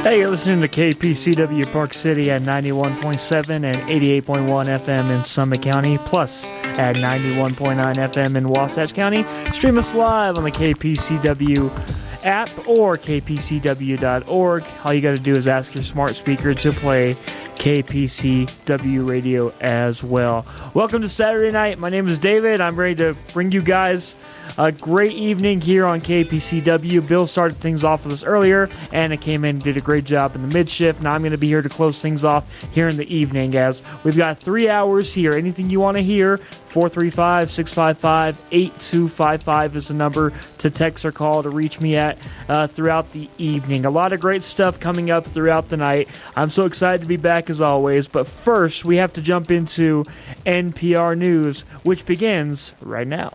Hey, you're listening to KPCW Park City at 91.7 and 88.1 FM in Summit County, plus at 91.9 FM in Wasatch County. Stream us live on the KPCW app or kpcw.org. All you got to do is ask your smart speaker to play KPCW radio as well. Welcome to Saturday night. My name is David. I'm ready to bring you guys a great evening here on KPCW. Bill started things off with us earlier, and it came in and did a great job in the mid-shift. Now I'm going to be here to close things off here in the evening, as we've got 3 hours here. Anything you want to hear, 435-655-8255 is the number to text or call to reach me at throughout the evening. A lot of great stuff coming up throughout the night. I'm so excited to be back as always, but first we have to jump into NPR News, which begins right now.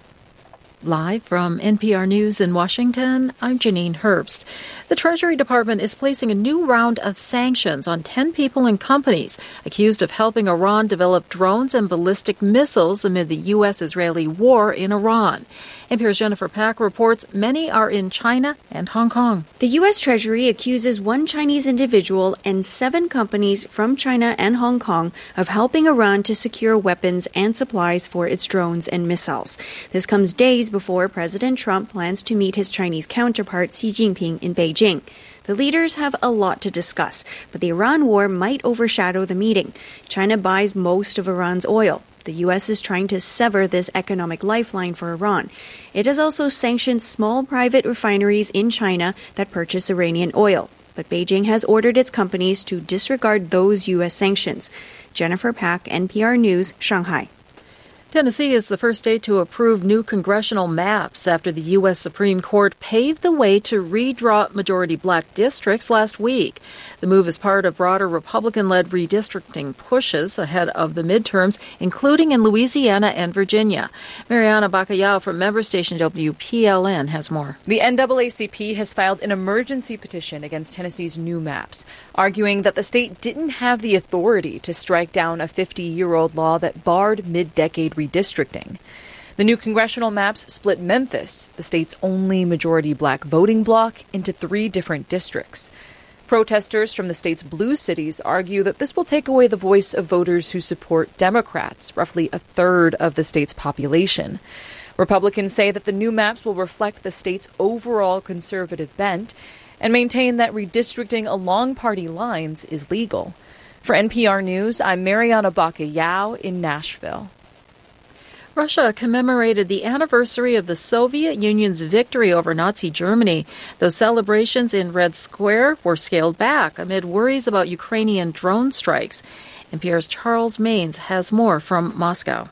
Live from NPR News in Washington, I'm Janine Herbst. The Treasury Department is placing a new round of sanctions on 10 people and companies accused of helping Iran develop drones and ballistic missiles amid the U.S.-Israeli war in Iran. NPR's Jennifer Pack reports many are in China and Hong Kong. The U.S. Treasury accuses one Chinese individual and 7 companies from China and Hong Kong of helping Iran to secure weapons and supplies for its drones and missiles. This comes days before President Trump plans to meet his Chinese counterpart Xi Jinping in Beijing. The leaders have a lot to discuss, but the Iran war might overshadow the meeting. China buys most of Iran's oil. The U.S. is trying to sever this economic lifeline for Iran. It has also sanctioned small private refineries in China that purchase Iranian oil. But Beijing has ordered its companies to disregard those U.S. sanctions. Jennifer Pack, NPR News, Shanghai. Tennessee is the first state to approve new congressional maps after the U.S. Supreme Court paved the way to redraw majority black districts last week. The move is part of broader Republican-led redistricting pushes ahead of the midterms, including in Louisiana and Virginia. Mariana Bacallao from member station WPLN has more. The NAACP has filed an emergency petition against Tennessee's new maps, arguing that the state didn't have the authority to strike down a 50-year-old law that barred mid-decade redistricting. The new congressional maps split Memphis, the state's only majority black voting bloc, into 3 different districts. Protesters from the state's blue cities argue that this will take away the voice of voters who support Democrats, roughly a third of the state's population. Republicans say that the new maps will reflect the state's overall conservative bent and maintain that redistricting along party lines is legal. For NPR News, I'm Mariana Bacallao in Nashville. Russia commemorated the anniversary of the Soviet Union's victory over Nazi Germany. Those celebrations in Red Square were scaled back amid worries about Ukrainian drone strikes. NPR's Charles Maines has more from Moscow.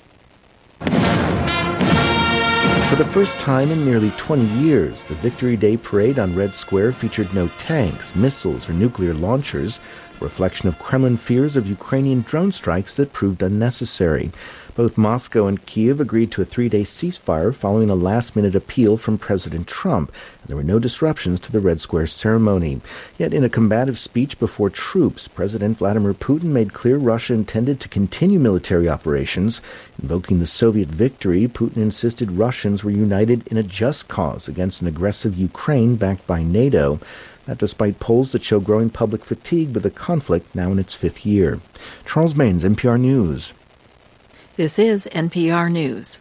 For the first time in nearly 20 years, the Victory Day parade on Red Square featured no tanks, missiles, or nuclear launchers, a reflection of Kremlin fears of Ukrainian drone strikes that proved unnecessary. Both Moscow and Kyiv agreed to a 3-day ceasefire following a last-minute appeal from President Trump, and there were no disruptions to the Red Square ceremony. Yet in a combative speech before troops, President Vladimir Putin made clear Russia intended to continue military operations. Invoking the Soviet victory, Putin insisted Russians were united in a just cause against an aggressive Ukraine backed by NATO. That despite polls that show growing public fatigue with the conflict now in its 5th year. Charles Maines, NPR News. This is NPR News.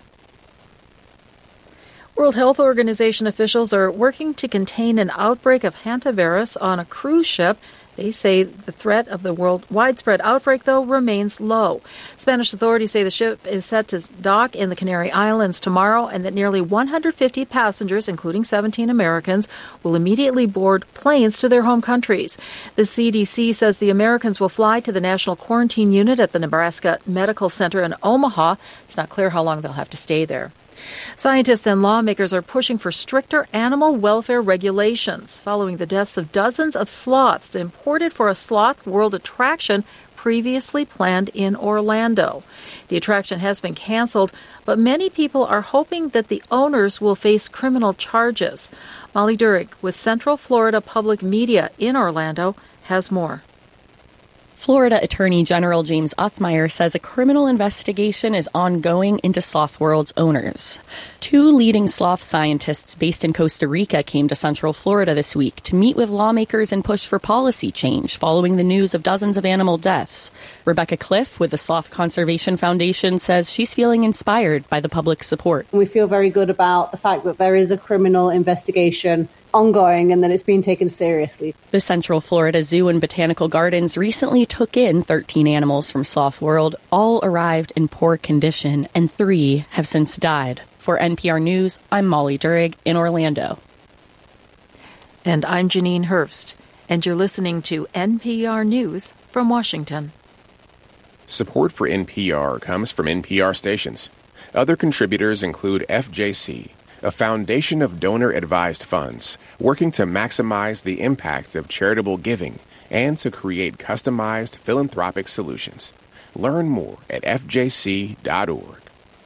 World Health Organization officials are working to contain an outbreak of hantavirus on a cruise ship. They say the threat of the widespread outbreak, though, remains low. Spanish authorities say the ship is set to dock in the Canary Islands tomorrow and that nearly 150 passengers, including 17 Americans, will immediately board planes to their home countries. The CDC says the Americans will fly to the National Quarantine Unit at the Nebraska Medical Center in Omaha. It's not clear how long they'll have to stay there. Scientists and lawmakers are pushing for stricter animal welfare regulations following the deaths of dozens of sloths imported for a Sloth World attraction previously planned in Orlando. The attraction has been canceled, but many people are hoping that the owners will face criminal charges. Molly Durick with Central Florida Public Media in Orlando has more. Florida Attorney General James Uthmire says a criminal investigation is ongoing into Sloth World's owners. 2 leading sloth scientists based in Costa Rica came to Central Florida this week to meet with lawmakers and push for policy change following the news of dozens of animal deaths. Rebecca Cliff with the Sloth Conservation Foundation says she's feeling inspired by the public support. We feel very good about the fact that there is a criminal investigation ongoing and that it's being taken seriously. The Central Florida Zoo and Botanical Gardens recently took in 13 animals from Sloth World. All arrived in poor condition, and 3 have since died. For NPR News, I'm Molly Durig in Orlando. And I'm Janine Hurst, and you're listening to NPR News from Washington. Support for NPR comes from NPR stations. Other contributors include FJC, a foundation of donor-advised funds working to maximize the impact of charitable giving and to create customized philanthropic solutions. Learn more at fjc.org.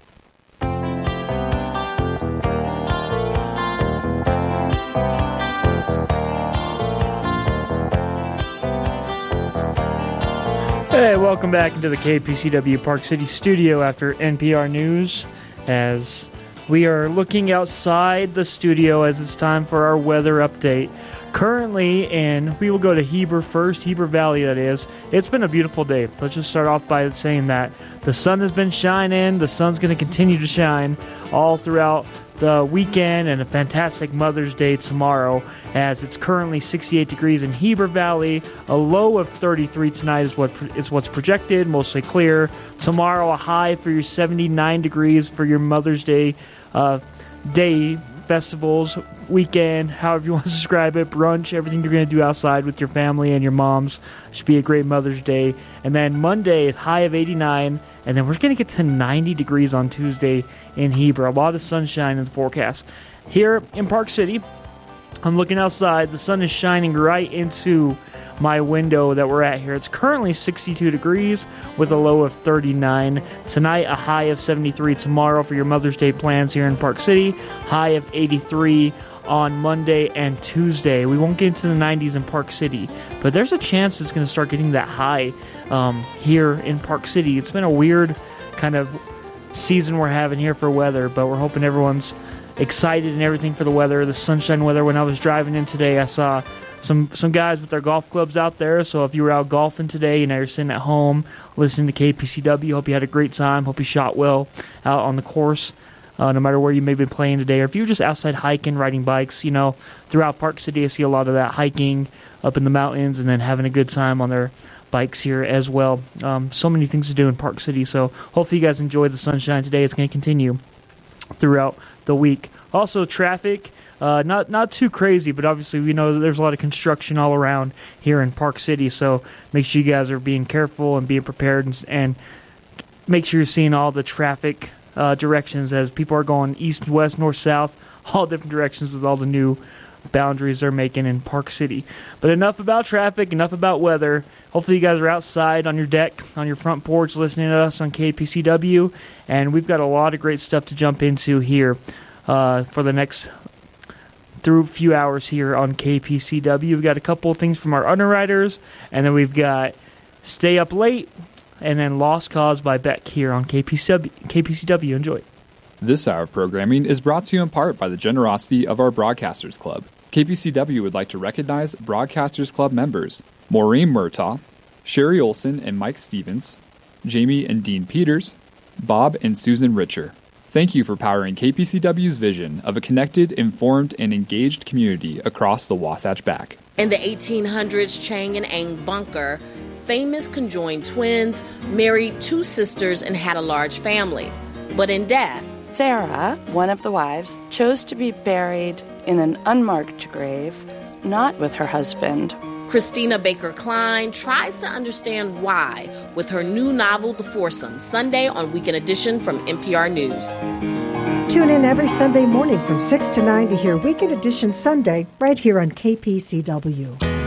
Hey, welcome back into the KPCW Park City studio after NPR News, as we are looking outside the studio as it's time for our weather update. Currently, and we will go to Heber first, Heber Valley that is. It's been a beautiful day. Let's just start off by saying that the sun has been shining. The sun's going to continue to shine all throughout the weekend, and a fantastic Mother's Day tomorrow, as it's currently 68 degrees in Heber Valley. A low of 33 tonight is what's projected, mostly clear. Tomorrow, a high for your 79 degrees for your Mother's Day day festivals, weekend, however you want to describe it, brunch, everything you're going to do outside with your family and your moms. Should be a great Mother's Day. And then Monday is high of 89, and then we're going to get to 90 degrees on Tuesday in Heber. A lot of sunshine in the forecast. Here in Park City, I'm looking outside. The sun is shining right into my window that we're at here. It's currently 62 degrees with a low of 39. Tonight, a high of 73. Tomorrow for your Mother's Day plans here in Park City, high of 83 on Monday and Tuesday. We won't get into the 90s in Park City, but there's a chance it's going to start getting that high here in Park City. It's been a weird kind of season we're having here for weather, but we're hoping everyone's excited and everything for the weather, the sunshine weather. When I was driving in today, I saw some guys with their golf clubs out there. So if you were out golfing today, you're sitting at home listening to KPCW, hope you had a great time. Hope you shot well out on the course, no matter where you may be playing today. Or if you're just outside hiking, riding bikes, throughout Park City, I see a lot of that hiking up in the mountains and then having a good time on their bikes here as well. So many things to do in Park City. So hopefully you guys enjoyed the sunshine today. It's going to continue throughout the week. Also, traffic. Not too crazy, but obviously we know that there's a lot of construction all around here in Park City, so make sure you guys are being careful and being prepared, and make sure you're seeing all the traffic directions as people are going east, west, north, south, all different directions with all the new boundaries they're making in Park City. But enough about traffic, enough about weather. Hopefully you guys are outside on your deck, on your front porch, listening to us on KPCW, and we've got a lot of great stuff to jump into here for the next through a few hours here on KPCW. We've got a couple of things from our underwriters, and then we've got Stay Up Late, and then Lost Cause by Beck here on KPCW. Enjoy. This hour of programming is brought to you in part by the generosity of our Broadcasters Club. KPCW would like to recognize Broadcasters Club members Maureen Murtaugh, Sherry Olson and Mike Stevens, Jamie and Dean Peters, Bob and Susan Richer. Thank you for powering KPCW's vision of a connected, informed, and engaged community across the Wasatch Back. In the 1800s, Chang and Ang Bunker, famous conjoined twins, married 2 sisters and had a large family. But in death, Sarah, one of the wives, chose to be buried in an unmarked grave, not with her husband. Christina Baker Klein tries to understand why with her new novel, The Foursome, Sunday on Weekend Edition from NPR News. Tune in every Sunday morning from 6 to 9 to hear Weekend Edition Sunday right here on KPCW.